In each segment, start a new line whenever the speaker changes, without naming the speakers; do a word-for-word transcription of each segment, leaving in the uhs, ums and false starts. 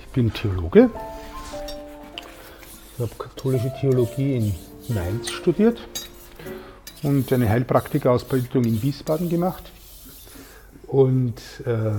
bin Theologe. Ich habe katholische Theologie in Mainz studiert und eine Heilpraktikerausbildung in Wiesbaden gemacht. Und äh,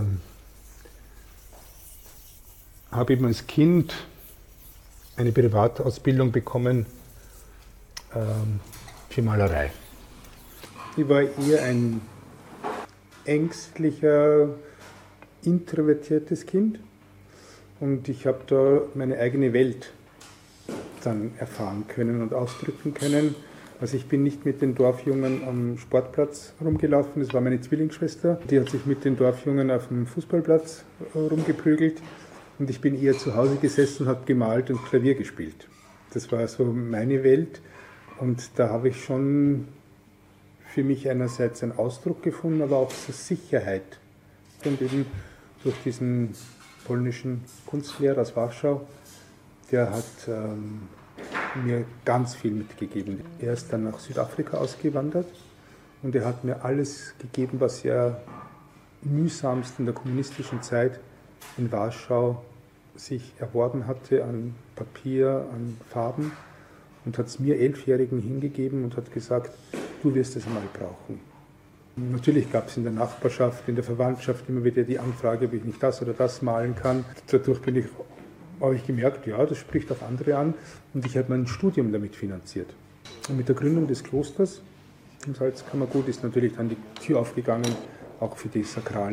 habe eben als Kind eine Privatausbildung bekommen äh, für Malerei. Ich war eher ein ängstlicher, introvertiertes Kind und ich habe da meine eigene Welt dann erfahren können und ausdrücken können. Also ich bin nicht mit den Dorfjungen am Sportplatz rumgelaufen, das war meine Zwillingsschwester, die hat sich mit den Dorfjungen auf dem Fußballplatz rumgeprügelt und ich bin eher zu Hause gesessen, habe gemalt und Klavier gespielt. Das war so meine Welt und da habe ich schon für mich einerseits einen Ausdruck gefunden, aber auch so Sicherheit. Und eben durch diesen polnischen Kunstlehrer aus Warschau, der hat ähm, mir ganz viel mitgegeben. Er ist dann nach Südafrika ausgewandert und er hat mir alles gegeben, was er mühsamst in der kommunistischen Zeit in Warschau sich erworben hatte an Papier, an Farben und hat es mir Elfjährigen hingegeben und hat gesagt, du wirst es einmal brauchen. Natürlich gab es in der Nachbarschaft, in der Verwandtschaft immer wieder die Anfrage, ob ich nicht das oder das malen kann. Dadurch bin ich, habe ich gemerkt, ja, das spricht auch andere an und ich habe mein Studium damit finanziert. Und mit der Gründung des Klosters im Salzkammergut ist natürlich dann die Tür aufgegangen, auch für die sakralen